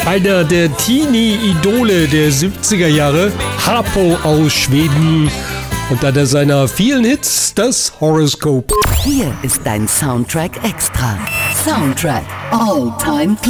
Einer der Teenie-Idole der 70er Jahre, Harpo aus Schweden. Und einer seiner vielen Hits, das Horoskop. Hier ist dein Soundtrack Extra. Soundtrack All Time